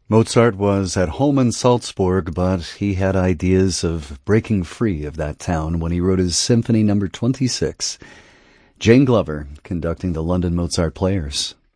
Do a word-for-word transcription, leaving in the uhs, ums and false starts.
Mozart was at home in Salzburg, but he had ideas of breaking free of that town when he wrote his Symphony Number twenty-six. Jane Glover conducting the London Mozart Players.